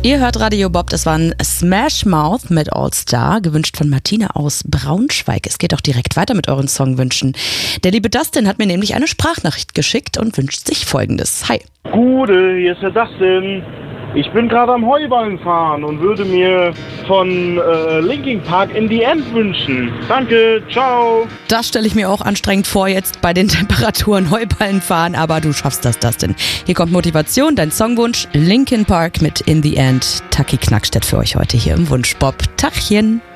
Ihr hört Radio Bob, das war ein Smash Mouth mit All Star, gewünscht von Martina aus Braunschweig. Es geht auch direkt weiter mit euren Songwünschen. Der liebe Dustin hat mir nämlich eine Sprachnachricht geschickt und wünscht sich Folgendes. Hi. Gute, hier ist der Dustin. Ich bin gerade am Heuballen fahren und würde mir von Linkin Park In the End wünschen. Danke, ciao. Das stelle ich mir auch anstrengend vor, jetzt bei den Temperaturen Heuballen fahren, aber du schaffst das, Dustin. Hier kommt Motivation, dein Songwunsch, Linkin Park mit In the End. Taki Knackstedt für euch heute hier im Wunschbob. Tachchen.